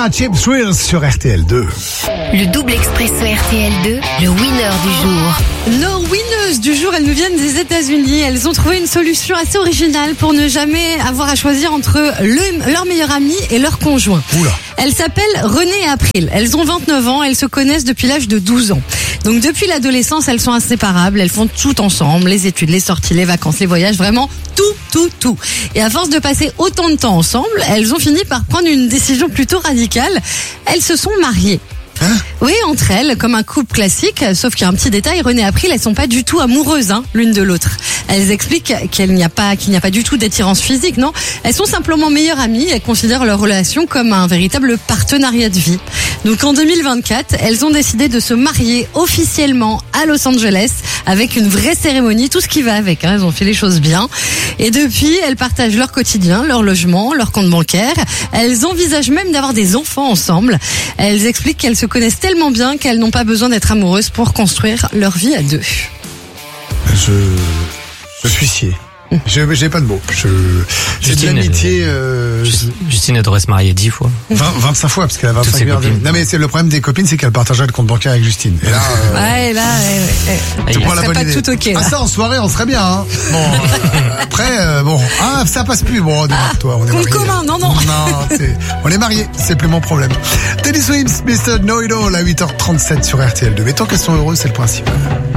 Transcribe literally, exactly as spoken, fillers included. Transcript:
ça, Cheap Thrills sur R T L deux. Le double expresso R T L deux, le winner du jour. Nos winneuses du jour, elles nous viennent des États-Unis. Elles ont trouvé une solution assez originale pour ne jamais avoir à choisir entre le, leur meilleur ami et leur conjoint. Oula. Elles s'appellent Renée et April. Elles ont vingt-neuf ans, elles se connaissent depuis l'âge de douze ans. Donc depuis l'adolescence, elles sont inséparables, elles font tout ensemble, les études, les sorties, les vacances, les voyages, vraiment tout, tout, tout. Et à force de passer autant de temps ensemble, elles ont fini par prendre une décision plutôt radicale. Elles se sont mariées. Hein? Oui, entre elles, comme un couple classique, sauf qu'il y a un petit détail, Renée et April, elles sont pas du tout amoureuses, hein, l'une de l'autre. Elles expliquent qu'il n'y a pas, qu'il n'y a pas du tout d'attirance physique, non. Elles sont simplement meilleures amies, elles considèrent leur relation comme un véritable partenariat de vie. Donc en deux mille vingt-quatre, elles ont décidé de se marier officiellement à Los Angeles, avec une vraie cérémonie, tout ce qui va avec, hein, elles ont fait les choses bien. Et depuis, elles partagent leur quotidien, leur logement, leur compte bancaire. Elles envisagent même d'avoir des enfants ensemble. Elles expliquent qu'elles se connaissent tellement bien qu'elles n'ont pas besoin d'être amoureuses pour construire leur vie à deux. Je, je suis scié. Je, j'ai pas de mots. Je, c'est de l'amitié. Euh, Just, Justine, elle devrait se marier dix fois. vingt, vingt-cinq fois, parce qu'elle a vingt-cinq milliards de... Non, mais c'est le problème des copines, c'est qu'elle partageait le compte bancaire avec Justine. Et là, euh... ouais, là, ouais, ouais. tu prends la bonne pas idée. Tout ok. Ah, ça, en soirée, on serait bien, hein. Bon, euh, après, euh, bon, ah, ça passe plus. Bon, ah, toi, on est compte mariés. commun, non, non. Non, c'est, on est mariés, c'est plus mon problème. Teddy Swims, mister Know It All, à huit heures trente-sept sur R T L deux. Mais tant qu'elles sont heureuses, c'est le principal.